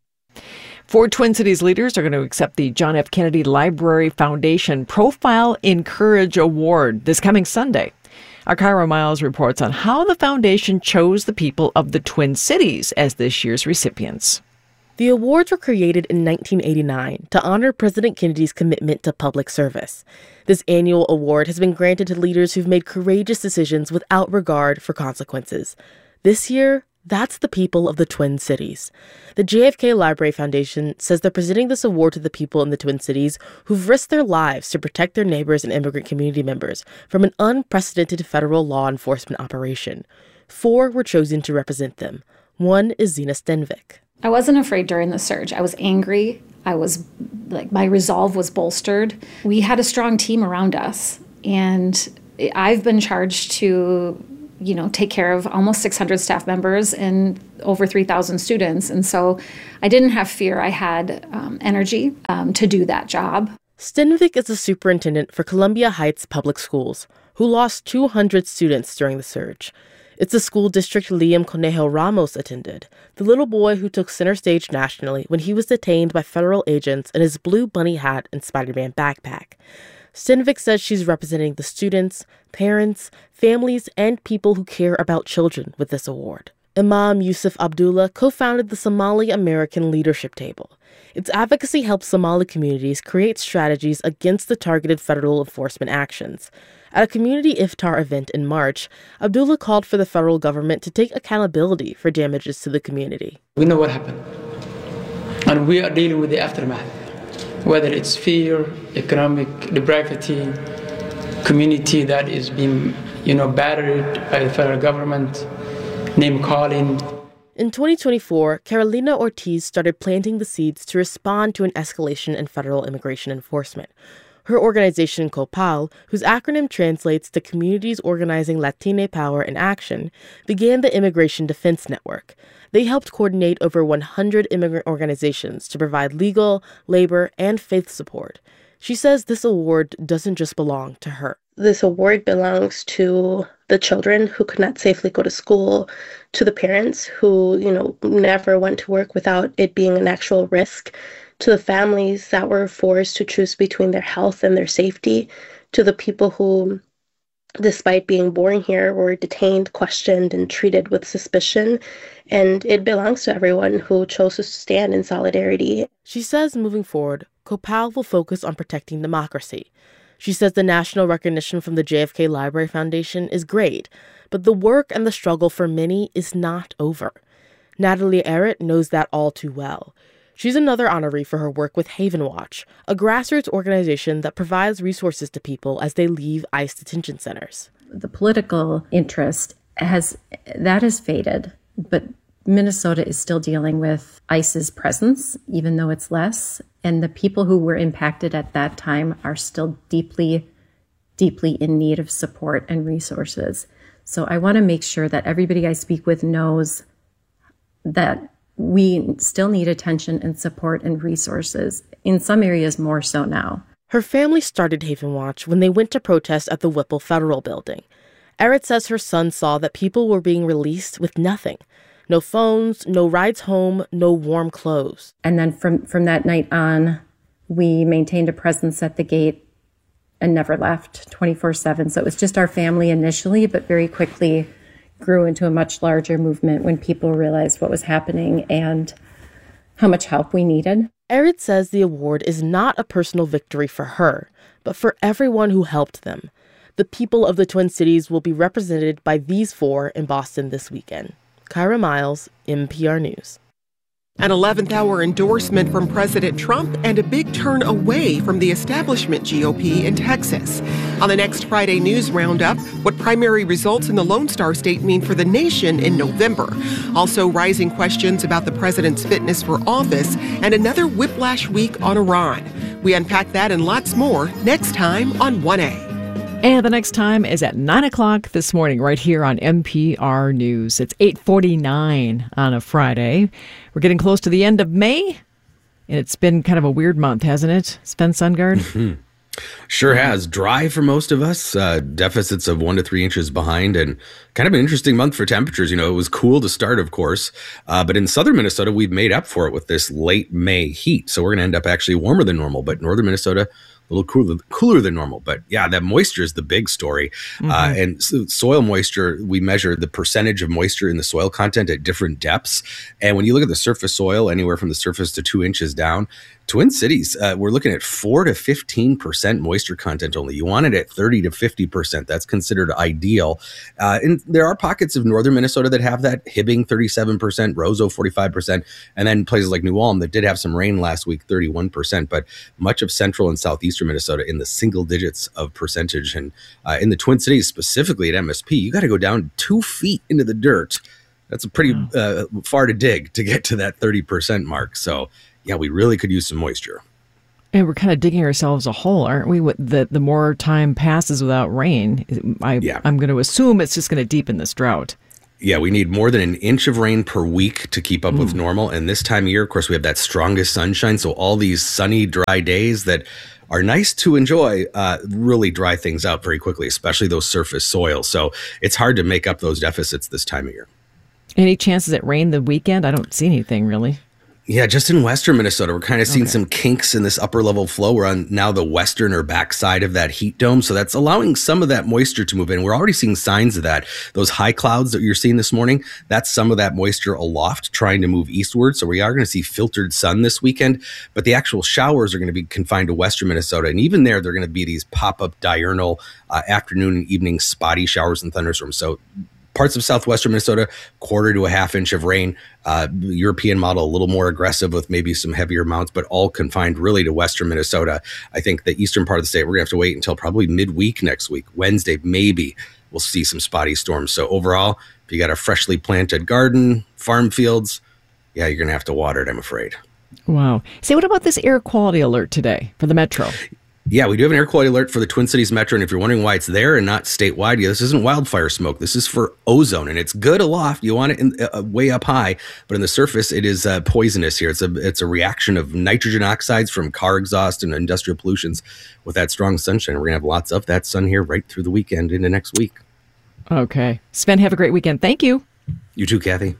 4 Twin Cities leaders are going to accept the John F. Kennedy Library Foundation Profile Encourage Award this coming Sunday. Our Kyra Miles reports on how the foundation chose the people of the Twin Cities as this year's recipients. The awards were created in 1989 to honor President Kennedy's commitment to public service. This annual award has been granted to leaders who've made courageous decisions without regard for consequences. This year, that's the people of the Twin Cities. The JFK Library Foundation says they're presenting this award to the people in the Twin Cities who've risked their lives to protect their neighbors and immigrant community members from an unprecedented federal law enforcement operation. 4 were chosen to represent them. One is Zena Stenvik. I wasn't afraid during the surge. I was angry. I was my resolve was bolstered. We had a strong team around us, and I've been charged to, take care of almost 600 staff members and over 3,000 students. And so I didn't have fear. I had energy to do that job. Stenvik is the superintendent for Columbia Heights Public Schools, who lost 200 students during the surge. It's the school district Liam Conejo Ramos attended, the little boy who took center stage nationally when he was detained by federal agents in his blue bunny hat and Spider-Man backpack. Stenvik says she's representing the students, parents, families, and people who care about children with this award. Imam Yusuf Abdullah co-founded the Somali American Leadership Table. Its advocacy helps Somali communities create strategies against the targeted federal enforcement actions. At a community iftar event in March, Abdullah called for the federal government to take accountability for damages to the community. We know what happened, and we are dealing with the aftermath, whether it's fear, economic depravity, community that is being, battered by the federal government, name-calling. In 2024, Carolina Ortiz started planting the seeds to respond to an escalation in federal immigration enforcement. Her organization, COPAL, whose acronym translates to Communities Organizing Latina Power in Action, began the Immigration Defense Network. They helped coordinate over 100 immigrant organizations to provide legal, labor, and faith support. She says this award doesn't just belong to her. This award belongs to the children who could not safely go to school, to the parents who, never went to work without it being an actual risk, to the families that were forced to choose between their health and their safety, to the people who, despite being born here, were detained, questioned, and treated with suspicion. And it belongs to everyone who chose to stand in solidarity. She says moving forward, COPAL will focus on protecting democracy. She says the national recognition from the JFK Library Foundation is great, but the work and the struggle for many is not over. Natalie Errett knows that all too well. She's another honoree for her work with Haven Watch, a grassroots organization that provides resources to people as they leave ICE detention centers. The political interest has faded, but Minnesota is still dealing with ICE's presence, even though it's less. And the people who were impacted at that time are still deeply, deeply in need of support and resources. So I want to make sure that everybody I speak with knows that we still need attention and support and resources, in some areas more so now. Her family started Haven Watch when they went to protest at the Whipple Federal Building. Erit says her son saw that people were being released with nothing. No phones, no rides home, no warm clothes. And then from that night on, we maintained a presence at the gate and never left 24/7. So it was just our family initially, but very quickly grew into a much larger movement when people realized what was happening and how much help we needed. Erit says the award is not a personal victory for her, but for everyone who helped them. The people of the Twin Cities will be represented by these 4 in Boston this weekend. Kyra Miles, NPR News. An 11th hour endorsement from President Trump and a big turn away from the establishment GOP in Texas. On the next Friday News Roundup, what primary results in the Lone Star State mean for the nation in November. Also, rising questions about the president's fitness for office and another whiplash week on Iran. We unpack that and lots more next time on 1A. And the next time is at 9 o'clock this morning right here on NPR News. It's 8:49 on a Friday. We're getting close to the end of May, and it's been kind of a weird month, hasn't it, Sven Sundgaard? Mm-hmm. Sure has. Dry for most of us, deficits of 1 to 3 inches behind, and kind of an interesting month for temperatures. It was cool to start, of course, but in southern Minnesota, we've made up for it with this late May heat. So we're going to end up actually warmer than normal, but northern Minnesota a little cooler than normal. But yeah, that moisture is the big story. And soil moisture, we measure the percentage of moisture in the soil content at different depths. And when you look at the surface soil, anywhere from the surface to 2 inches down, Twin Cities, we're looking at 4 to 15% moisture content only. You want it at 30 to 50%. That's considered ideal. And there are pockets of northern Minnesota that have that. Hibbing, 37%, Roseau, 45%, and then places like New Ulm that did have some rain last week, 31%. But much of central and southeastern Minnesota in the single digits of percentage. And in the Twin Cities, specifically at MSP, you got to go down 2 feet into the dirt. That's a pretty far to dig to get to that 30% mark. So yeah, we really could use some moisture. And we're kind of digging ourselves a hole, aren't we? The more time passes without rain, I'm going to assume it's just going to deepen this drought. Yeah, we need more than an inch of rain per week to keep up with normal. And this time of year, of course, we have that strongest sunshine. So all these sunny, dry days that are nice to enjoy really dry things out very quickly, especially those surface soils. So it's hard to make up those deficits this time of year. Any chances at rain the weekend? I don't see anything really. Yeah, just in western Minnesota, we're kind of seeing some kinks in this upper level flow. We're on now the western or backside of that heat dome. So that's allowing some of that moisture to move in. We're already seeing signs of that. Those high clouds that you're seeing this morning, that's some of that moisture aloft trying to move eastward. So we are going to see filtered sun this weekend, but the actual showers are going to be confined to western Minnesota. And even there, they're going to be these pop-up diurnal afternoon and evening spotty showers and thunderstorms. So parts of southwestern Minnesota, 1/4 to a 1/2 inch of rain. European model, a little more aggressive with maybe some heavier amounts, but all confined really to western Minnesota. I think the eastern part of the state, we're going to have to wait until probably midweek next week. Wednesday, maybe we'll see some spotty storms. So overall, if you got a freshly planted garden, farm fields, yeah, you're going to have to water it, I'm afraid. Wow. Say, what about this air quality alert today for the metro? Yeah, we do have an air quality alert for the Twin Cities Metro. And if you're wondering why it's there and not statewide, this isn't wildfire smoke. This is for ozone, and it's good aloft. You want it way up high, but in the surface, it is poisonous here. It's a reaction of nitrogen oxides from car exhaust and industrial pollutions. With that strong sunshine, we're going to have lots of that sun here right through the weekend into next week. Okay. Sven, have a great weekend. Thank you. You too, Kathy.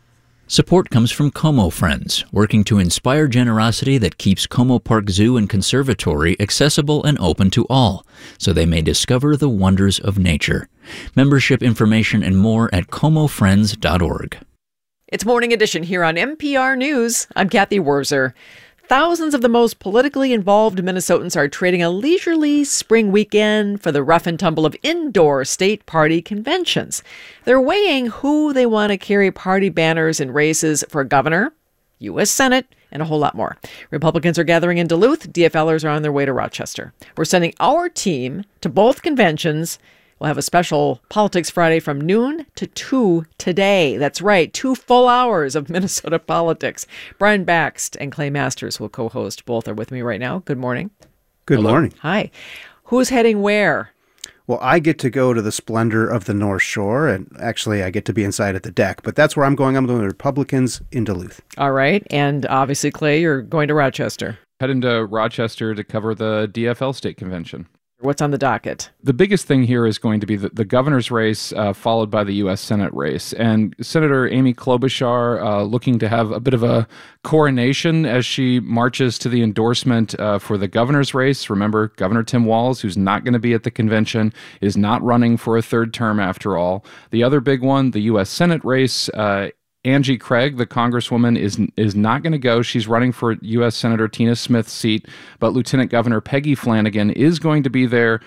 Support comes from Como Friends, working to inspire generosity that keeps Como Park Zoo and Conservatory accessible and open to all, so they may discover the wonders of nature. Membership information and more at comofriends.org. It's Morning Edition here on NPR News. I'm Kathy Wurzer. Thousands of the most politically involved Minnesotans are trading a leisurely spring weekend for the rough and tumble of indoor state party conventions. They're weighing who they want to carry party banners in races for governor, U.S. Senate, and a whole lot more. Republicans are gathering in Duluth. DFLers are on their way to Rochester. We're sending our team to both conventions. We'll have a special Politics Friday from noon to 2 today. That's right, 2 full hours of Minnesota politics. Brian Baxt and Clay Masters will co-host. Both are with me right now. Good morning. Good morning. Hi. Who's heading where? Well, I get to go to the splendor of the North Shore, and actually I get to be inside at the deck, but that's where I'm going. I'm going to the Republicans in Duluth. All right. And obviously, Clay, you're going to Rochester. Heading to Rochester to cover the DFL state convention. What's on the docket? The biggest thing here is going to be the governor's race, followed by the U.S. Senate race. And Senator Amy Klobuchar looking to have a bit of a coronation as she marches to the endorsement for the governor's race. Remember, Governor Tim Walz, who's not going to be at the convention, is not running for a third term after all. The other big one, the U.S. Senate race, Angie Craig, the congresswoman, is not going to go. She's running for U.S. Senator Tina Smith's seat, but Lieutenant Governor Peggy Flanagan is going to be there.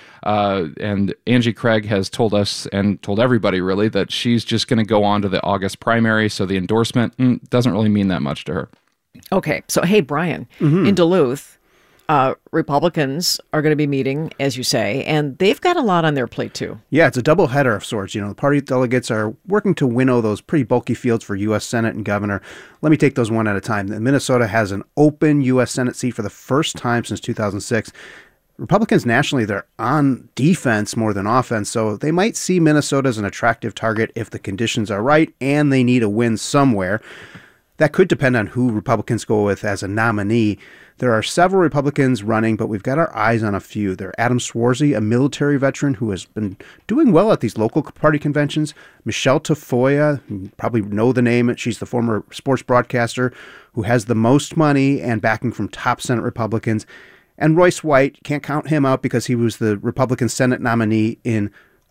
And Angie Craig has told us and told everybody, really, that she's just going to go on to the August primary. So the endorsement doesn't really mean that much to her. Okay. So, hey, Brian, in Duluth, Republicans are going to be meeting, as you say, and they've got a lot on their plate, too. Yeah, it's a double header of sorts. The party delegates are working to winnow those pretty bulky fields for U.S. Senate and governor. Let me take those one at a time. Minnesota has an open U.S. Senate seat for the first time since 2006. Republicans nationally, they're on defense more than offense, so they might see Minnesota as an attractive target if the conditions are right and they need a win somewhere. That could depend on who Republicans go with as a nominee. There are several Republicans running, but we've got our eyes on a few. They're Adam Swarzy, a military veteran who has been doing well at these local party conventions. Michelle Tafoya, you probably know the name. She's the former sports broadcaster who has the most money and backing from top Senate Republicans. And Royce White, can't count him out because he was the Republican Senate nominee in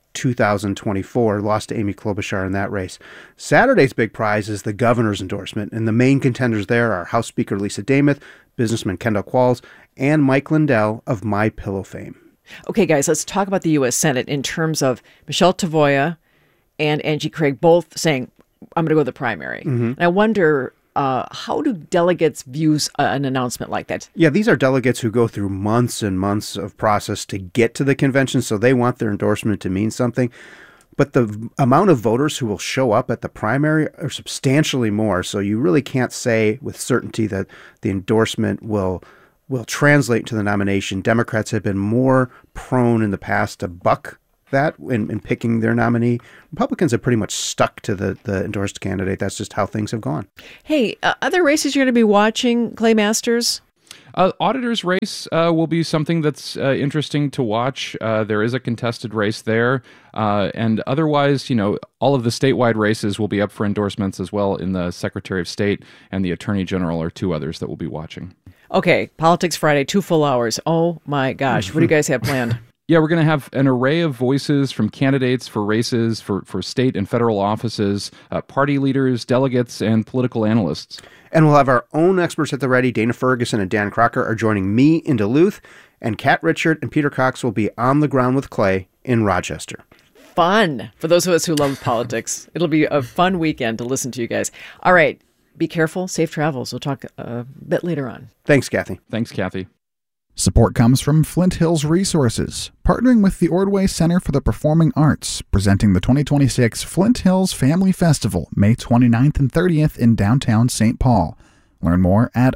2024, lost to Amy Klobuchar in that race. Saturday's big prize is the governor's endorsement, and the main contenders there are House Speaker Lisa Demuth, businessman Kendall Qualls, and Mike Lindell of MyPillow fame. Okay, guys, let's talk about the U.S. Senate in terms of Michelle Tavoya and Angie Craig both saying, I'm going to go to the primary. And I wonder, how do delegates view an announcement like that? Yeah, these are delegates who go through months and months of process to get to the convention, so they want their endorsement to mean something. But the amount of voters who will show up at the primary are substantially more, so you really can't say with certainty that the endorsement will translate to the nomination. Democrats have been more prone in the past to buck that in picking their nominee. Republicans have pretty much stuck to the endorsed candidate. That's just how things have gone. Hey, other races you're going to be watching, Clay Masters? Auditor's race will be something that's interesting to watch. There is a contested race there. And otherwise, all of the statewide races will be up for endorsements as well in the Secretary of State and the Attorney General are two others that we'll be watching. Okay, Politics Friday, 2 full hours. Oh my gosh, what do you guys have planned? Yeah, we're going to have an array of voices from candidates for races for state and federal offices, party leaders, delegates, and political analysts. And we'll have our own experts at the ready. Dana Ferguson and Dan Crocker are joining me in Duluth, and Kat Richard and Peter Cox will be on the ground with Clay in Rochester. Fun for those of us who love politics. It'll be a fun weekend to listen to you guys. All right, be careful, safe travels. We'll talk a bit later on. Thanks, Kathy. Thanks, Kathy. Support comes from Flint Hills Resources, partnering with the Ordway Center for the Performing Arts, presenting the 2026 Flint Hills Family Festival, May 29th and 30th in downtown St. Paul. Learn more at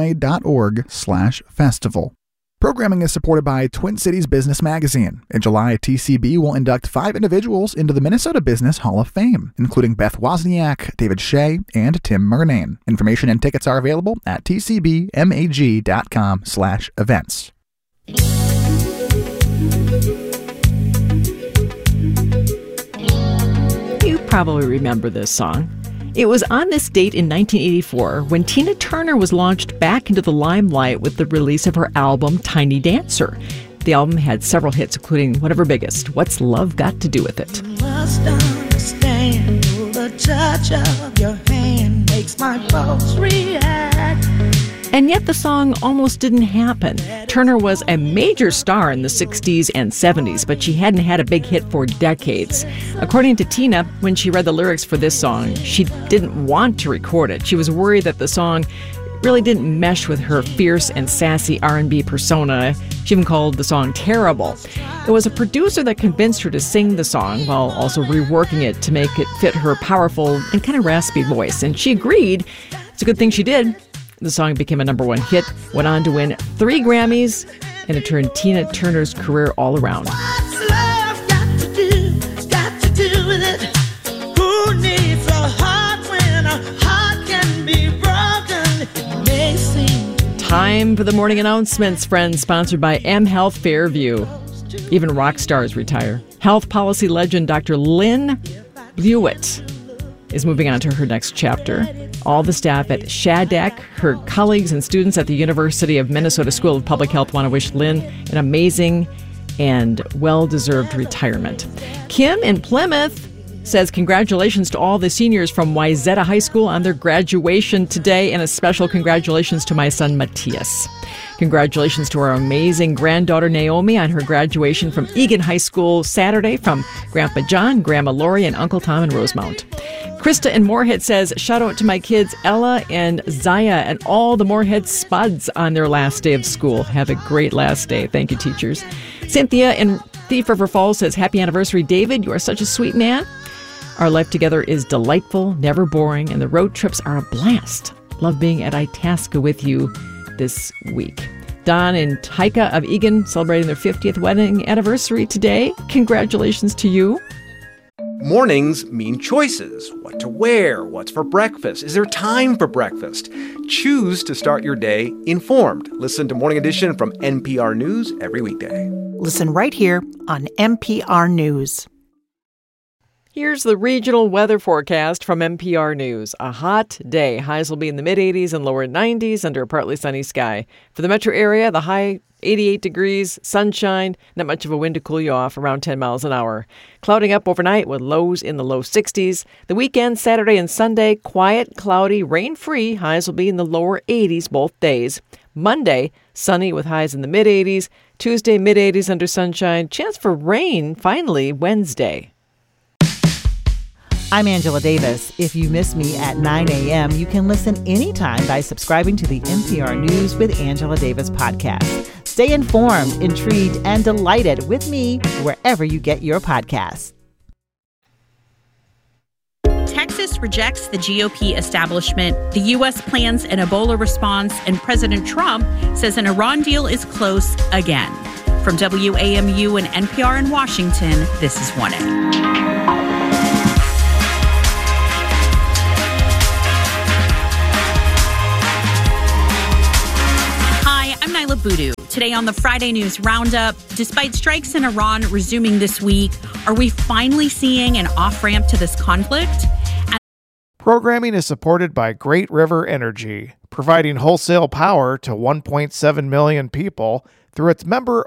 ordway.org/festival. Programming is supported by Twin Cities Business Magazine. In July, TCB will induct 5 individuals into the Minnesota Business Hall of Fame, including Beth Wozniak, David Shea, and Tim Murnane. Information and tickets are available at tcbmag.com/events. You probably remember this song. It was on this date in 1984 when Tina Turner was launched back into the limelight with the release of her album Tiny Dancer. The album had several hits, including one of her biggest, What's Love Got to Do with It? You must understand, the touch of your hand makes my pulse react. And yet the song almost didn't happen. Turner was a major star in the 60s and 70s, but she hadn't had a big hit for decades. According to Tina, when she read the lyrics for this song, she didn't want to record it. She was worried that the song really didn't mesh with her fierce and sassy R&B persona. She even called the song terrible. It was a producer that convinced her to sing the song while also reworking it to make it fit her powerful and kind of raspy voice. And she agreed. It's a good thing she did. The song became a #1 hit, went on to win 3 Grammys, and it turned Tina Turner's career all around. What's love got to do with it? Who needs a heart when a heart can be broken? It may seem. Time for the morning announcements, friends, sponsored by M Health Fairview. Even rock stars retire. Health policy legend Dr. Lynn Blewett is moving on to her next chapter. All the staff at SHADAC, her colleagues and students at the University of Minnesota School of Public Health want to wish Lynn an amazing and well-deserved retirement. Kim in Plymouth says congratulations to all the seniors from Wayzata High School on their graduation today, and a special congratulations to my son Matthias. Congratulations to our amazing granddaughter Naomi on her graduation from Egan High School Saturday from Grandpa John, Grandma Lori, and Uncle Tom in Rosemount. Krista in Moorhead says, shout out to my kids Ella and Zaya and all the Moorhead Spuds on their last day of school. Have a great last day. Thank you, teachers. Cynthia in Thief River Falls says, happy anniversary, David. You are such a sweet man. Our life together is delightful, never boring, and the road trips are a blast. Love being at Itasca with you this week. Don and Taika of Egan celebrating their 50th wedding anniversary today. Congratulations to you. Mornings mean choices. What to wear, what's for breakfast. Is there time for breakfast? Choose to start your day informed. Listen to Morning Edition from NPR News every weekday. Listen right here on NPR News. Here's the regional weather forecast from NPR News. A hot day. Highs will be in the mid-80s and lower 90s under a partly sunny sky. For the metro area, the high 88 degrees, sunshine, not much of a wind to cool you off, around 10 miles an hour. Clouding up overnight with lows in the low 60s. The weekend, Saturday and Sunday, quiet, cloudy, rain-free. Highs will be in the lower 80s both days. Monday, sunny with highs in the mid-80s. Tuesday, mid-80s under sunshine. Chance for rain, finally, Wednesday. I'm Angela Davis. If you miss me at 9 a.m., you can listen anytime by subscribing to the NPR News with Angela Davis podcast. Stay informed, intrigued, and delighted with me wherever you get your podcasts. Texas rejects the GOP establishment. The U.S. plans an Ebola response, and President Trump says an Iran deal is close again. From WAMU and NPR in Washington, this is 1A. Boodoo. Today on the Friday News Roundup, despite strikes in Iran resuming this week, are we finally seeing an off-ramp to this conflict? Programming is supported by Great River Energy, providing wholesale power to 1.7 million people through its member